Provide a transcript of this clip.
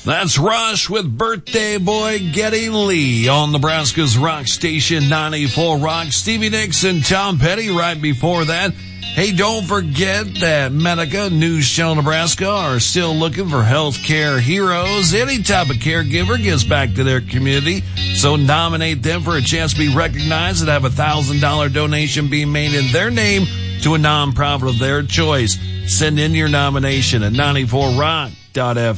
That's Rush with Birthday Boy Geddy Lee on Nebraska's Rock Station 94 Rock. Stevie Nicks and Tom Petty right before that. Hey, don't forget that Medica, New Shell, Nebraska are still looking for healthcare heroes. Any type of caregiver gives back to their community, so nominate them for a chance to be recognized and have a $1,000 donation being made in their name to a nonprofit of their choice. Send in your nomination at 94rock.fm.